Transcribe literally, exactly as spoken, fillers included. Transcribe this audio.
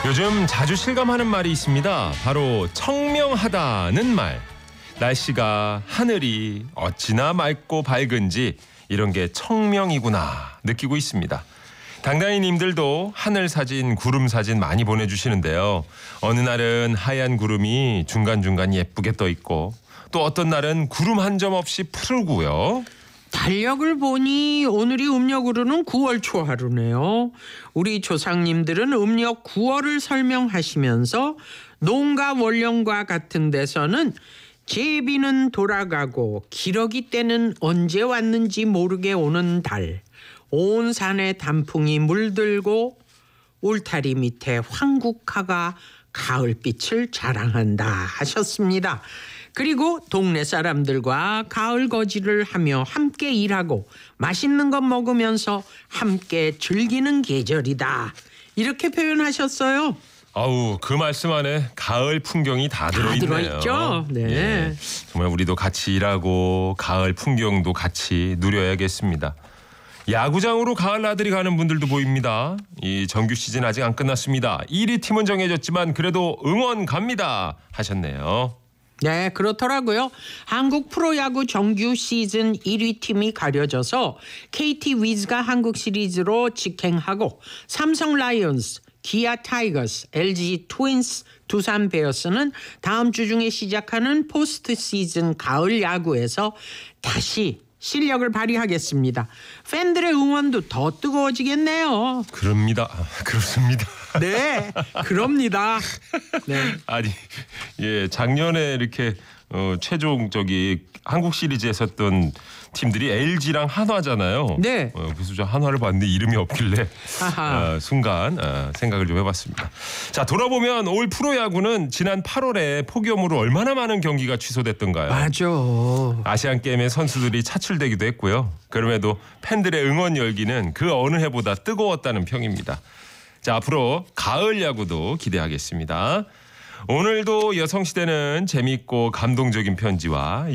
요즘 자주 실감하는 말이 있습니다. 바로 청명하다는 말. 날씨가 하늘이 어찌나 맑고 밝은지 이런 게 청명이구나 느끼고 있습니다. 당당히님들도 하늘 사진, 구름 사진 많이 보내주시는데요. 어느 날은 하얀 구름이 중간중간 예쁘게 떠 있고 또 어떤 날은 구름 한 점 없이 푸르고요. 달력을 보니 오늘이 음력으로는 구월 초하루네요. 우리 조상님들은 음력 구월을 설명하시면서 농가 원령과 같은 데서는 제비는 돌아가고 기러기 때는 언제 왔는지 모르게 오는 달, 온 산에 단풍이 물들고 울타리 밑에 황국화가 가을빛을 자랑한다 하셨습니다. 그리고 동네 사람들과 가을 거지를 하며 함께 일하고 맛있는 것 먹으면서 함께 즐기는 계절이다. 이렇게 표현하셨어요. 아우, 그 말씀 안에 가을 풍경이 다, 다 들어있네요. 들어있죠. 네. 예, 정말 우리도 같이 일하고 가을 풍경도 같이 누려야겠습니다. 야구장으로 가을 나들이 가는 분들도 보입니다. 이 정규 시즌 아직 안 끝났습니다. 일 위 팀은 정해졌지만 그래도 응원 갑니다 하셨네요. 네, 그렇더라고요. 한국 프로야구 정규 시즌 일 위 팀이 가려져서 케이티 위즈가 한국 시리즈로 직행하고 삼성 라이온스, 기아 타이거스, 엘지 트윈스, 두산 베어스는 다음 주 중에 시작하는 포스트 시즌 가을 야구에서 다시 실력을 발휘하겠습니다. 팬들의 응원도 더 뜨거워지겠네요. 그럽니다. 그렇습니다. 네, 그럽니다. 네. 아니, 예, 작년에 이렇게 어, 최종 저기 한국 시리즈에 섰던 팀들이 엘지랑 한화잖아요. 네. 어, 그래서 저 한화를 봤는데 이름이 없길래 어, 순간 어, 생각을 좀 해봤습니다. 자, 돌아보면 올 프로야구는 지난 팔월에 폭염으로 얼마나 많은 경기가 취소됐던가요? 맞아. 아시안 게임에 선수들이 차출되기도 했고요. 그럼에도 팬들의 응원 열기는 그 어느 해보다 뜨거웠다는 평입니다. 자, 앞으로 가을 야구도 기대하겠습니다. 오늘도 여성시대는 재미있고 감동적인 편지와